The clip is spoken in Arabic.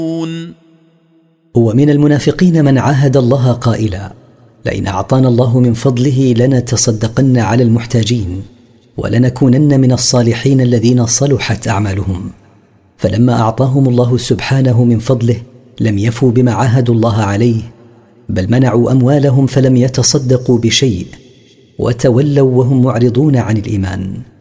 ومن المنافقين من عاهد الله قائلا: لئن أعطانا الله من فضله لنتصدقن على المحتاجين ولنكونن من الصالحين الذين صلحت أعمالهم. فلما أعطاهم الله سبحانه من فضله لم يفوا بما عاهدوا الله عليه، بل منعوا أموالهم فلم يتصدقوا بشيء وتولوا وهم معرضون عن الإيمان.